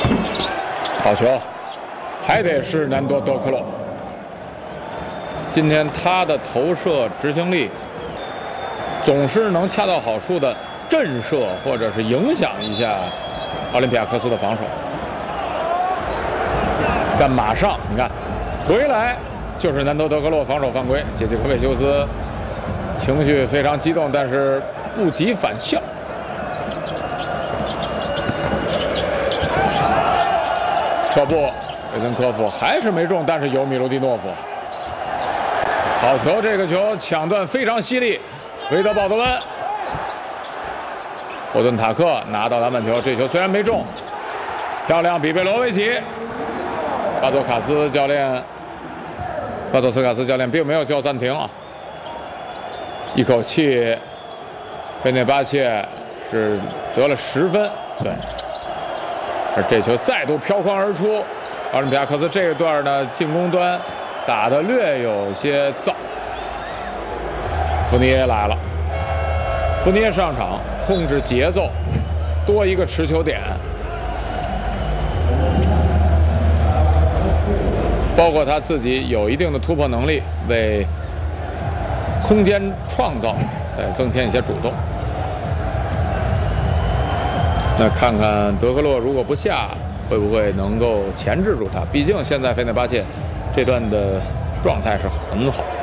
好球，还得是南多德克洛。今天他的投射执行力总是能恰到好处的震慑或者是影响一下奥林匹亚科斯的防守。但马上你看回来就是南多德克洛防守犯规，杰西科维修斯情绪非常激动，但是不及反效。撤步，维森科夫还是没中，但是有米卢蒂诺夫。好球，这个球抢断非常犀利，维德鲍德温、霍顿塔克拿到篮板球，这球虽然没中，漂亮，比贝罗维奇。巴多斯卡斯教练并没有叫暂停啊，一口气，费内巴切是得了10分，对。而这球再度飘框而出，奥林匹亚科斯这一段呢进攻端打得略有些燥。福尼耶来了，福尼耶上场控制节奏，多一个持球点，包括他自己有一定的突破能力，为空间创造再增添一些主动。那看看德克洛如果不下，会不会能够钳制住他？毕竟现在费内巴切这段的状态是很好。